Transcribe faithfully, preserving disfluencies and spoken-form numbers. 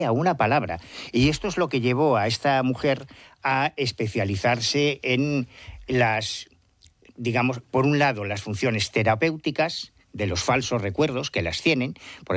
a una palabra. Y esto es lo que llevó a esta mujer a especializarse en las, digamos, por un lado, las funciones terapéuticas de los falsos recuerdos que las tienen. Por